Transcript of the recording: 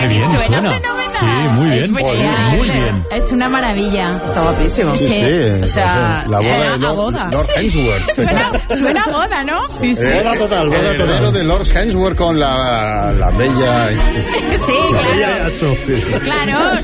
Qué bien suena suena. fenomenal. Sí, muy bien. Es genial. Muy bien. Es una maravilla. Está guapísimo. Sí. O sea, la boda de a boda. Lord Hemsworth. Suena a boda, ¿no? Sí, sí. Boda total, boda total. El heredero de Lord Hemsworth con la bella... Sí, claro. Claro,